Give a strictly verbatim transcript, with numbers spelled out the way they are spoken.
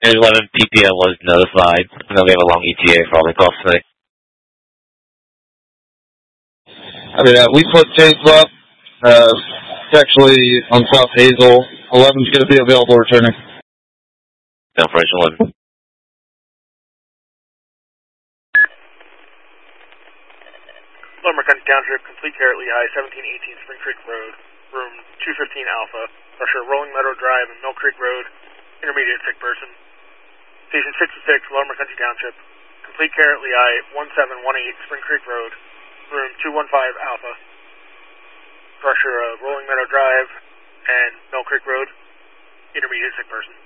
eleven P P M was notified. I know we have a long E T A for all the calls today. I mean, uh, we put tape up. Uh, it's actually on South Hazel. eleven's going to be available returning. Down for eleven. Larimer County Township, complete care at Lehigh, seventeen eighteen Spring Creek Road, room two fifteen Alpha, pressure Rolling Meadow Drive and Mill Creek Road, intermediate sick person. Station sixty-six, Larimer County Township, complete care at Lehigh, one seven one eight Spring Creek Road, room two fifteen Alpha, pressure uh, Rolling Meadow Drive and Mill Creek Road, intermediate sick person.